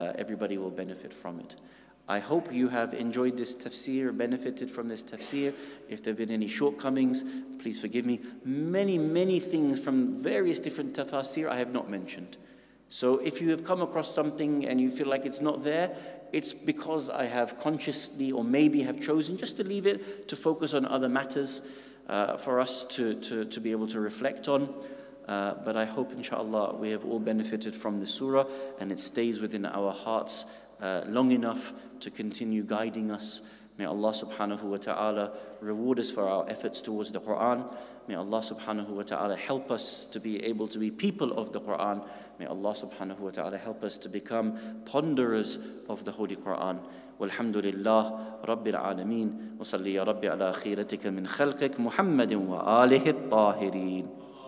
everybody will benefit from it. I hope you have enjoyed this tafsir, benefited from this tafsir. If there have been any shortcomings, please forgive me. Many things from various different tafsir I have not mentioned. So if you have come across something and you feel like it's not there, it's because I have consciously or maybe have chosen just to leave it to focus on other matters for us to be able to reflect on. But I hope, inshallah, we have all benefited from this surah and it stays within our hearts long enough to continue guiding us. May Allah subhanahu wa ta'ala reward us for our efforts towards the Quran. May Allah subhanahu wa ta'ala help us to be able to be people of the Quran. May Allah subhanahu wa ta'ala help us to become ponderers of the Holy Quran. Walhamdulillah Rabbil Alameen. Wa salli ya Rabbi ala khiratika min khalqik Muhammadin wa alihi at-tahirin.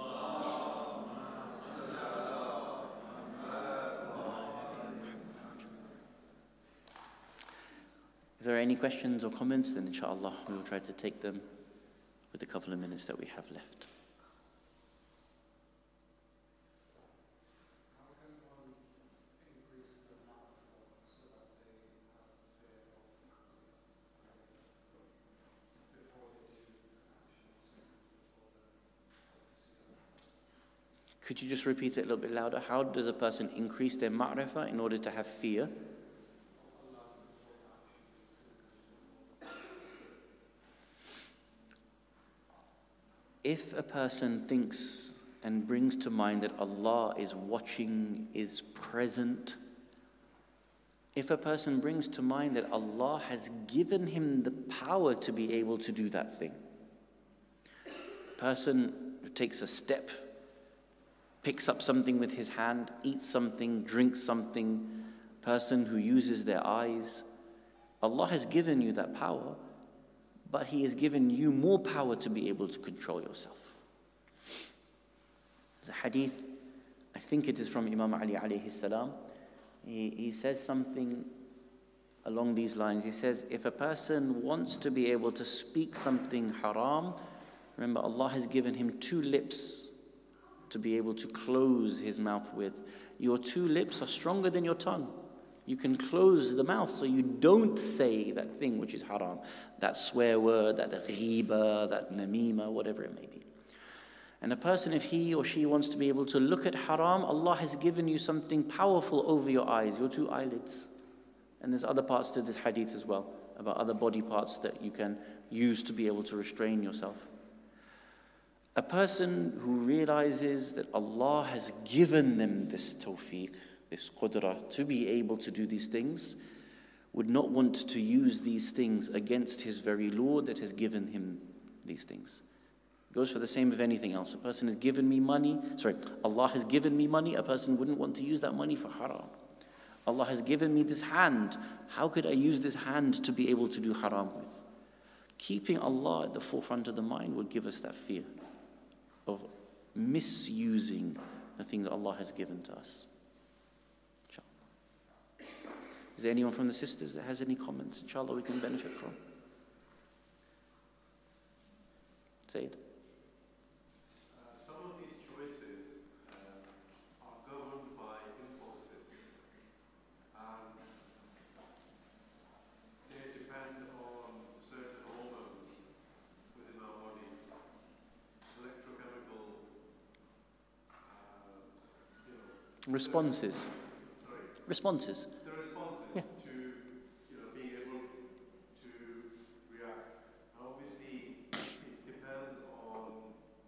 If there are any questions or comments, then inshallah we will try to take them with the couple of minutes that we have left. How can one increase the ma'rifah so that they have fear before they do actual sin? Could you just repeat it a little bit louder? How does a person increase their ma'rifah in order to have fear? If a person thinks and brings to mind that Allah is watching, is present, if a person brings to mind that Allah has given him the power to be able to do that thing, a person who takes a step, picks up something with his hand, eats something, drinks something, a person who uses their eyes, Allah has given you that power, but He has given you more power to be able to control yourself. There's a hadith, I think it is from Imam Ali alayhi salam. He says something along these lines. He says, if a person wants to be able to speak something haram, remember Allah has given him 2 lips to be able to close his mouth with. Your 2 lips are stronger than your tongue. You can close the mouth so you don't say that thing which is haram, that swear word, that ghiba, that namima, whatever it may be. And a person, if he or she wants to be able to look at haram, Allah has given you something powerful over your eyes, your 2 eyelids. And there's other parts to this hadith as well, about other body parts that you can use to be able to restrain yourself. A person who realizes that Allah has given them this tawfiq, this qudra, to be able to do these things, would not want to use these things against his very Lord that has given him these things. It goes for the same with anything else. A person has given me money, Allah has given me money, a person wouldn't want to use that money for haram. Allah has given me this hand, how could I use this hand to be able to do haram with? Keeping Allah at the forefront of the mind would give us that fear of misusing the things Allah has given to us. Is there anyone from the sisters that has any comments? Inshallah, we can benefit from. Sayyid. Some of these choices are governed by impulses, and they depend on certain hormones within our body, electrochemical, Responses. Sorry. Responses. The responses Yeah. to being able to react. Obviously, it depends on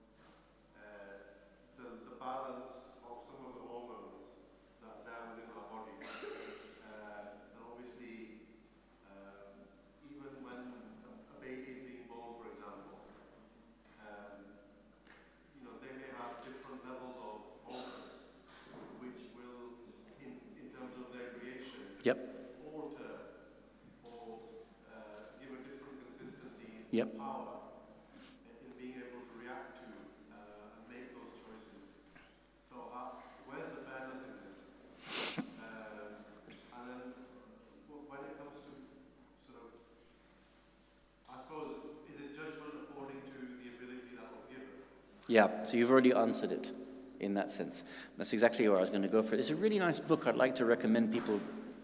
the balance of some of the hormones that are within our body. And obviously, even when a baby is being born, for example, they may have different levels of hormones, which will, in terms of their creation, Yep. alter or give a different consistency Yep. and power in being able to react to and make those choices. So where's the fairness in this? And then when it comes to I suppose, is it judgment according to the ability that was given? Yeah, so you've already answered it in that sense. That's exactly where I was going to go for it. It's a really nice book I'd like to recommend people